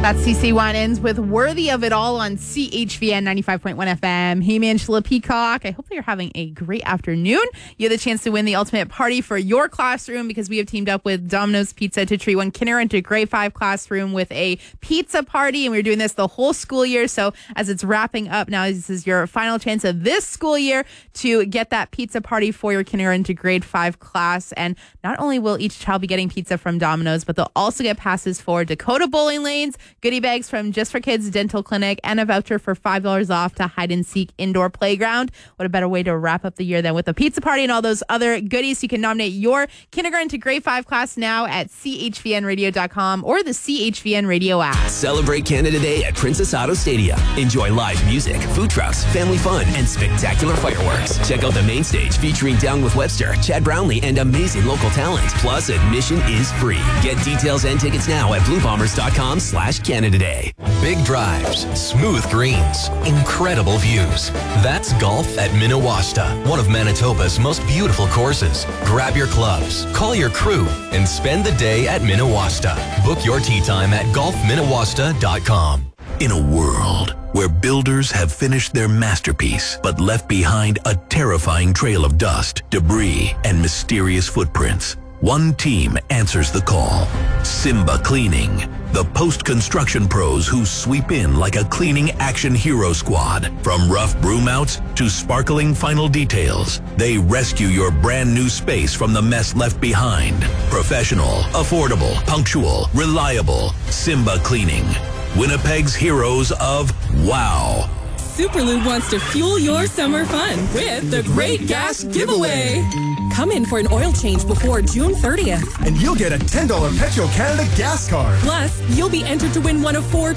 That's CC Winans with Worthy of It All on CHVN 95.1 FM. Hey, Angela Peacock. I hope that you're having a great afternoon. You have the chance to win the ultimate party for your classroom because we have teamed up with Domino's Pizza to treat one kindergarten to grade 5 classroom with a pizza party. And we're doing this the whole school year. So as it's wrapping up now, this is your final chance of this school year to get that pizza party for your kindergarten to grade 5 class. And not only will each child be getting pizza from Domino's, but they'll also get passes for Dakota Bowling Lanes, goodie bags from Just for Kids Dental Clinic, and a voucher for $5 off to Hide and Seek Indoor Playground. What a better way to wrap up the year than with a pizza party and all those other goodies. You can nominate your kindergarten to grade 5 class now at chvnradio.com or the CHVN Radio app. Celebrate Canada Day at Princess Auto Stadium. Enjoy live music, food trucks, family fun, and spectacular fireworks. Check out the main stage featuring Down with Webster, Chad Brownlee, and amazing local talent. Plus, admission is free. Get details and tickets now at bluebombers.com/Canada Day. Big drives, smooth greens, incredible views. That's golf at Minawasta, one of Manitoba's most beautiful courses. Grab your clubs, call your crew, and spend the day at Minawasta. Book your tee time at golfminawasta.com. In a world where builders have finished their masterpiece but left behind a terrifying trail of dust, debris, and mysterious footprints, one team answers the call. Simba Cleaning. The post-construction pros who sweep in like a cleaning action hero squad. From rough broom outs to sparkling final details, they rescue your brand new space from the mess left behind. Professional, affordable, punctual, reliable. Simba Cleaning. Winnipeg's heroes of wow. Superlube wants to fuel your summer fun with the Great Gas Giveaway. Come in for an oil change before June 30th. And you'll get a $10 Petro Canada gas card. Plus, you'll be entered to win one of 4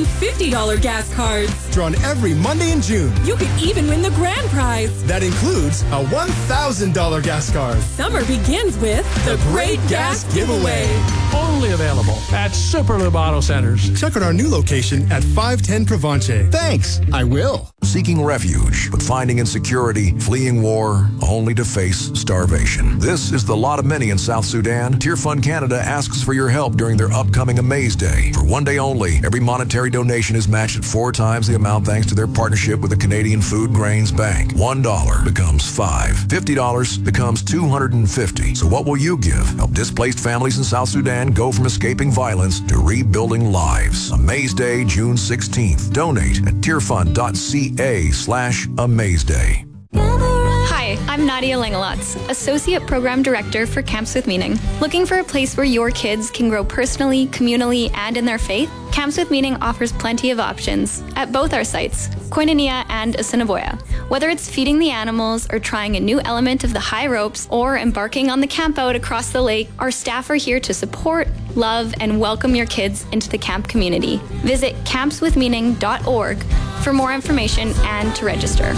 $250 gas cards. Drawn every Monday in June. You could even win the grand prize. That includes a $1,000 gas card. Summer begins with the Great Gas Giveaway. Only available at Superlube Auto Centers. Check out our new location at 510 Provencher. Thanks, I will. Seeking refuge, but finding insecurity, fleeing war, only to face starvation. This is the lot of many in South Sudan. Tier Fund Canada asks for your help during their upcoming Amaze Day. For one day only, every monetary donation is matched at 4 times the amount thanks to their partnership with the Canadian Food Grains Bank. $1 becomes $5. $50 becomes $250. So what will you give? Help displaced families in South Sudan go from escaping violence to rebuilding lives. Amaze Day, June 16th. Donate at tierfund.ca/AmazeDay. Hi, I'm Nadia Langelatz, Associate Program Director for Camps with Meaning. Looking for a place where your kids can grow personally, communally, and in their faith? Camps with Meaning offers plenty of options at both our sites, Koinonia and Assiniboia. Whether it's feeding the animals or trying a new element of the high ropes or embarking on the campout across the lake, our staff are here to support, love, and welcome your kids into the camp community. Visit campswithmeaning.org for more information and to register.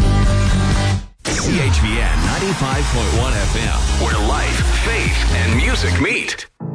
CHVN 95.1 FM, where life, faith, and music meet.